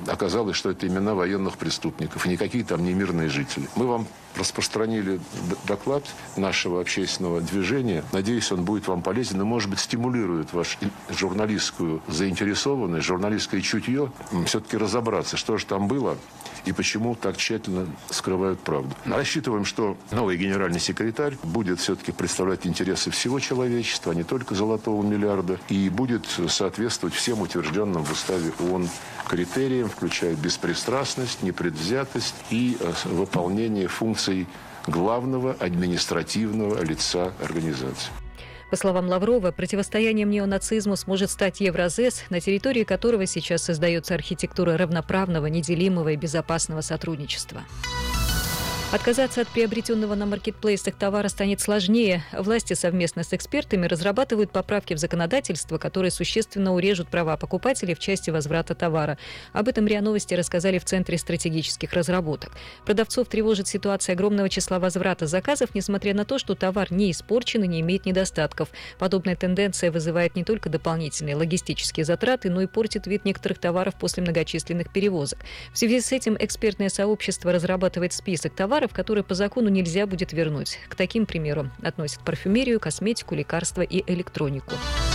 оказалось, что это имена военных преступников, и никакие там не мирные жители. Мы вам распространили доклад нашего общественного движения. Надеюсь, он будет вам полезен и, может быть, стимулирует вашу журналистскую заинтересованность, журналистское чутье все-таки разобраться, что же там было и почему так тщательно скрывают правду. Рассчитываем, что новый генеральный секретарь будет все-таки представлять интересы всего человечества, а не только золотого миллиарда, и будет соответствовать всем утвержденным в уставе ООН критериям, включая беспристрастность, непредвзятость и выполнение функций главного административного лица организации. По словам Лаврова, противостоянием неонацизму сможет стать Евразес, на территории которого сейчас создается архитектура равноправного, неделимого и безопасного сотрудничества. Отказаться от приобретенного на маркетплейсах товара станет сложнее. Власти совместно с экспертами разрабатывают поправки в законодательство, которые существенно урежут права покупателей в части возврата товара. Об этом РИА Новости рассказали в Центре стратегических разработок. Продавцов тревожит ситуация огромного числа возврата заказов, несмотря на то, что товар не испорчен и не имеет недостатков. Подобная тенденция вызывает не только дополнительные логистические затраты, но и портит вид некоторых товаров после многочисленных перевозок. В связи с этим экспертное сообщество разрабатывает список товаров, которые по закону нельзя будет вернуть. К таким, к примеру, относят парфюмерию, косметику, лекарства и электронику.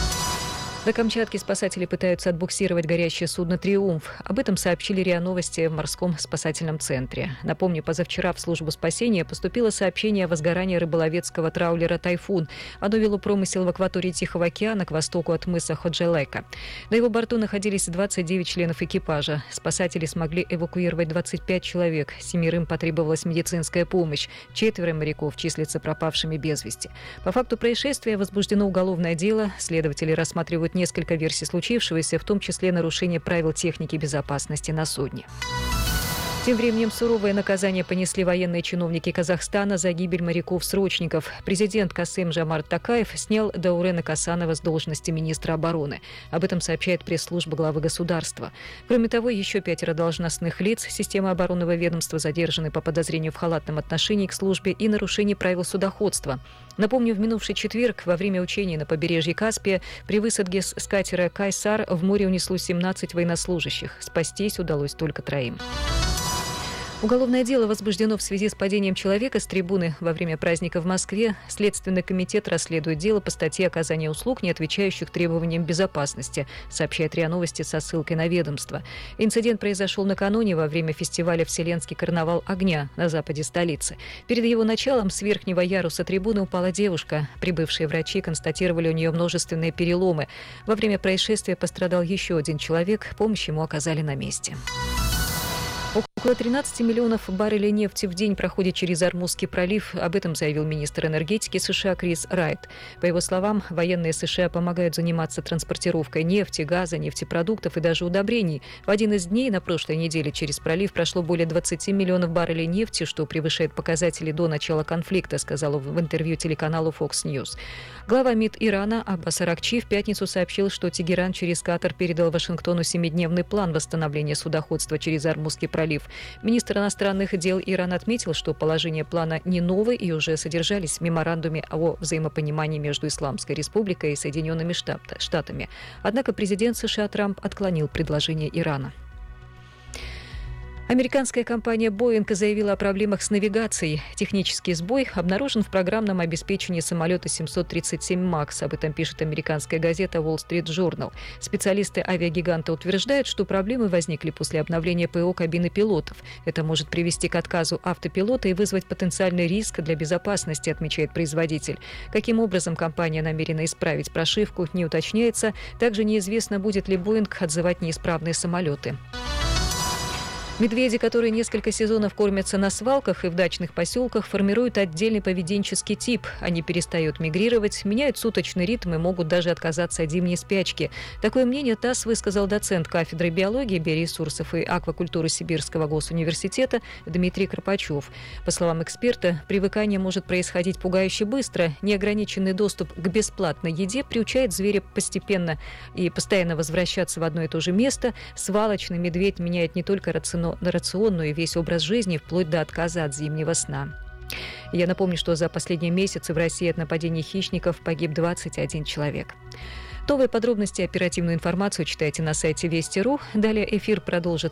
На Камчатке спасатели пытаются отбуксировать горящее судно «Триумф». Об этом сообщили РИА Новости в морском спасательном центре. Напомню, позавчера в службу спасения поступило сообщение о возгорании рыболовецкого траулера «Тайфун». Оно вело промысел в акватории Тихого океана к востоку от мыса Ходжелека. На его борту находились 29 членов экипажа. Спасатели смогли эвакуировать 25 человек. 7 потребовалась медицинская помощь. 4 моряков числятся пропавшими без вести. По факту происшествия возбуждено уголовное дело. Следователи рассматривают несколько версий случившегося, в том числе нарушение правил техники безопасности на судне. Тем временем суровое наказание понесли военные чиновники Казахстана за гибель моряков-срочников. Президент Касым-Жомарт Токаев снял Даурена Касанова с должности министра обороны. Об этом сообщает пресс-служба главы государства. Кроме того, еще 5 должностных лиц системы оборонного ведомства задержаны по подозрению в халатном отношении к службе и нарушении правил судоходства. Напомню, в минувший четверг во время учений на побережье Каспия при высадке с катера «Кайсар» в море унесло 17 военнослужащих. Спастись удалось только 3. Уголовное дело возбуждено в связи с падением человека с трибуны во время праздника в Москве. Следственный комитет расследует дело по статье оказания услуг, не отвечающих требованиям безопасности, сообщает РИА Новости со ссылкой на ведомство. Инцидент произошел накануне во время фестиваля «Вселенский карнавал огня» на западе столицы. Перед его началом с верхнего яруса трибуны упала девушка. Прибывшие врачи констатировали у нее множественные переломы. Во время происшествия пострадал еще 1 человек. Помощь ему оказали на месте. Около 13 миллионов баррелей нефти в день проходит через Ормузский пролив. Об этом заявил министр энергетики США Крис Райт. По его словам, военные США помогают заниматься транспортировкой нефти, газа, нефтепродуктов и даже удобрений. В один из дней на прошлой неделе через пролив прошло более 20 миллионов баррелей нефти, что превышает показатели до начала конфликта, сказал в интервью телеканалу Fox News. Глава МИД Ирана Аббас Аракчи в пятницу сообщил, что Тегеран через Катар передал Вашингтону 7-дневный план восстановления судоходства через Ормузский пролив. Министр иностранных дел Ирана отметил, что положение плана не новое и уже содержались в меморандуме о взаимопонимании между Исламской Республикой и Соединенными Штатами. Однако президент США Трамп отклонил предложение Ирана. Американская компания Boeing заявила о проблемах с навигацией. Технический сбой обнаружен в программном обеспечении самолета 737 MAX. Об этом пишет американская газета Wall Street Journal. Специалисты авиагиганта утверждают, что проблемы возникли после обновления ПО кабины пилотов. Это может привести к отказу автопилота и вызвать потенциальный риск для безопасности, отмечает производитель. Каким образом компания намерена исправить прошивку, не уточняется. Также неизвестно, будет ли Boeing отзывать неисправные самолеты. Медведи, которые несколько сезонов кормятся на свалках и в дачных поселках, формируют отдельный поведенческий тип. Они перестают мигрировать, меняют суточный ритм и могут даже отказаться от зимней спячки. Такое мнение ТАСС высказал доцент кафедры биологии, биоресурсов и аквакультуры Сибирского госуниверситета Дмитрий Карпачев. По словам эксперта, привыкание может происходить пугающе быстро. Неограниченный доступ к бесплатной еде приучает зверя постепенно и постоянно возвращаться в одно и то же место. Свалочный медведь меняет не только рацион, но и весь образ жизни, вплоть до отказа от зимнего сна. Я напомню, что за последние месяцы в России от нападений хищников погиб 21 человек. Новые подробности и оперативную информацию читайте на сайте Вести.ру. Далее эфир продолжится